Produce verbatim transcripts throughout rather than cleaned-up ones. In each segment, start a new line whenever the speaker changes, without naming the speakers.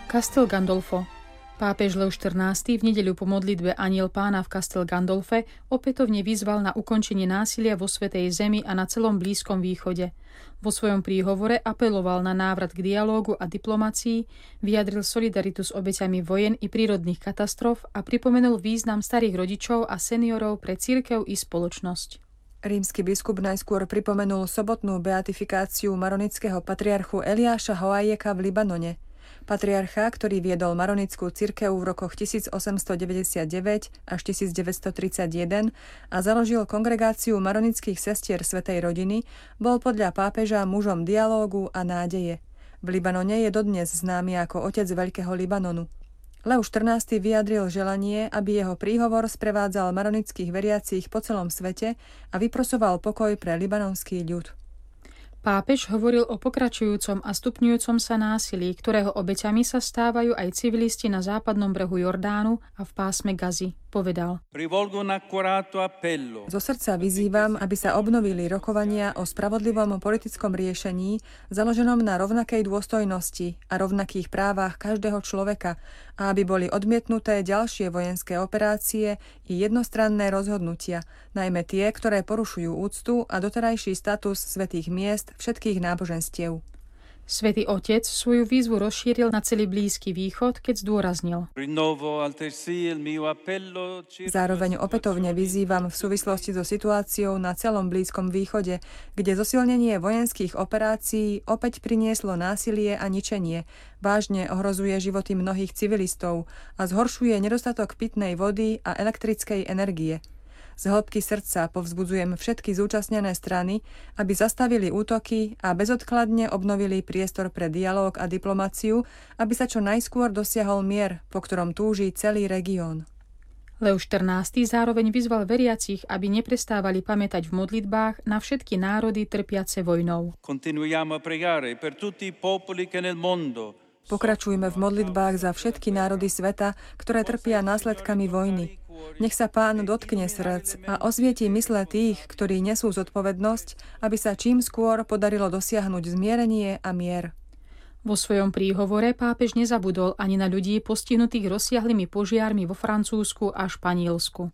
Castel Gandolfo. Pápež Leo štrnásty v nedeľu po modlitbe Anjel Pána v Castel Gandolfe opätovne vyzval na ukončenie násilia vo Svätej Zemi a na celom Blízkom východe. Vo svojom príhovore apeloval na návrat k dialógu a diplomácii, vyjadril solidaritu s obeťami vojen i prírodných katastrof a pripomenul význam starých rodičov a seniorov pre cirkev i spoločnosť.
Rímsky biskup najskôr pripomenul sobotnú beatifikáciu maronického patriarchu Eliáša Hoajeka v Libanone. Patriarcha, ktorý viedol maronickú cirkev v rokoch tisícosemstodeväťdesiatdeväť až tisícdeväťstotridsaťjeden a založil kongregáciu maronických sestier Svätej rodiny, bol podľa pápeža mužom dialógu a nádeje. V Libanone je dodnes známy ako otec Veľkého Libanonu. Leo štrnásty vyjadril želanie, aby jeho príhovor sprevádzal maronických veriacich po celom svete a vyprosoval pokoj pre libanonský ľud.
Pápež hovoril o pokračujúcom a stupňujúcom sa násilí, ktorého obeťami sa stávajú aj civilisti na západnom brehu Jordánu a v pásme Gazy. Povedal:
Zo srdca vyzývam, aby sa obnovili rokovania o spravodlivom politickom riešení založenom na rovnakej dôstojnosti a rovnakých právach každého človeka a aby boli odmietnuté ďalšie vojenské operácie i jednostranné rozhodnutia, najmä tie, ktoré porušujú úctu a doterajší status svätých miest všetkých náboženstiev.
Svätý Otec svoju výzvu rozšíril na celý Blízky východ, keď zdôraznil:
Zároveň opätovne vyzývam v súvislosti so situáciou na celom Blízkom východe, kde zosilnenie vojenských operácií opäť prinieslo násilie a ničenie, vážne ohrozuje životy mnohých civilistov a zhoršuje nedostatok pitnej vody a elektrickej energie. Z hĺbky srdca povzbudzujem všetky zúčastnené strany, aby zastavili útoky a bezodkladne obnovili priestor pre dialóg a diplomáciu, aby sa čo najskôr dosiahol mier, po ktorom túži celý región.
Leo štrnásty zároveň vyzval veriacich, aby neprestávali pamätať v modlitbách na všetky národy trpiace vojnou.
Pokračujme v modlitbách za všetky národy sveta, ktoré trpia následkami vojny. Nech sa Pán dotkne srdc a osvietí mysle tých, ktorí nesú zodpovednosť, aby sa čím skôr podarilo dosiahnuť zmierenie a mier.
Vo svojom príhovore pápež nezabudol ani na ľudí postihnutých rozsiahlymi požiarmi vo Francúzsku a Španielsku.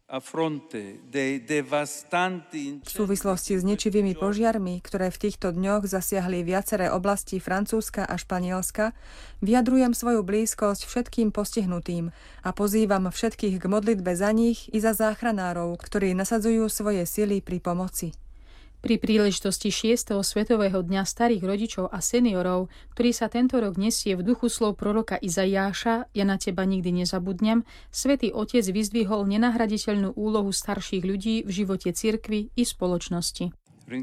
V súvislosti s ničivými požiarmi, ktoré v týchto dňoch zasiahli viaceré oblasti Francúzska a Španielska, vyjadrujem svoju blízkosť všetkým postihnutým a pozývam všetkých k modlitbe za nich i za záchranárov, ktorí nasadzujú svoje sily pri pomoci.
Pri príležitosti šiesteho Svetového dňa starých rodičov a seniorov, ktorý sa tento rok nesie v duchu slov proroka Izaiáša, ja na teba nikdy nezabudnem, Svätý Otec vyzdvihol nenahraditeľnú úlohu starších ľudí v živote cirkvi i spoločnosti.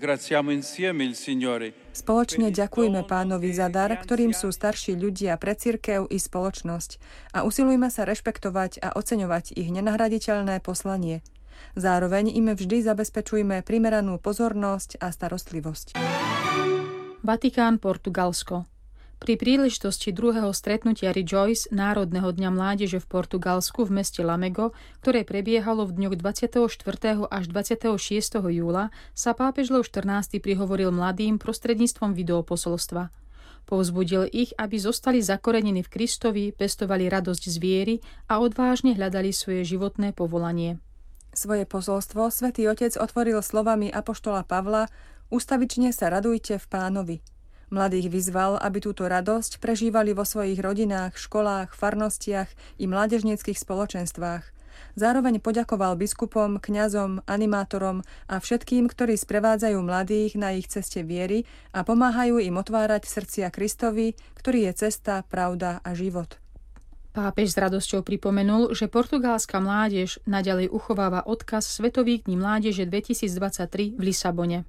Spoločne ďakujme Pánovi za dar, ktorým sú starší ľudia pre cirkev i spoločnosť, a usilujme sa rešpektovať a oceňovať ich nenahraditeľné poslanie. Zároveň im vždy zabezpečujme primeranú pozornosť a starostlivosť.
Vatikán, Portugalsko. Pri príležitosti druhého stretnutia Rejoice, Národného dňa mládeže v Portugalsku v meste Lamego, ktoré prebiehalo v dňoch dvadsiateho štvrtého až dvadsiateho šiesteho júla, sa pápež Leo štrnásty prihovoril mladým prostredníctvom videoposolstva. Povzbudil ich, aby zostali zakorenení v Kristovi, pestovali radosť z viery a odvážne hľadali svoje životné povolanie.
Svoje posolstvo Svätý Otec otvoril slovami apoštola Pavla: Ustavične sa radujte v Pánovi. Mladých vyzval, aby túto radosť prežívali vo svojich rodinách, školách, farnostiach i mládežníckych spoločenstvách. Zároveň poďakoval biskupom, kňazom, animátorom a všetkým, ktorí sprevádzajú mladých na ich ceste viery a pomáhajú im otvárať srdcia Kristovi, ktorý je cesta, pravda a život.
Pápež s radosťou pripomenul, že portugalská mládež naďalej uchováva odkaz Svetových dní mládeže dvetisícdvadsaťtri v Lisabone.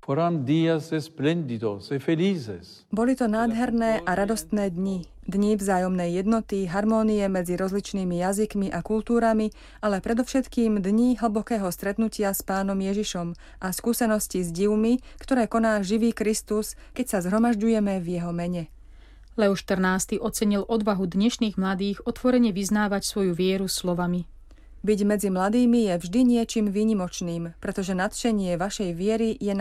Boli to nádherné a radostné dni. Dni vzájomnej jednoty, harmónie medzi rozličnými jazykmi a kultúrami, ale predovšetkým dni hlbokého stretnutia s Pánom Ježišom a skúsenosti s divmi, ktoré koná živý Kristus, keď sa zhromažďujeme v jeho mene.
Leo štrnásty ocenil odvahu dnešných mladých otvorene vyznávať svoju vieru slovami:
Byť medzi mladými je vždy niečím výnimočným, pretože nadšenie vašej viery je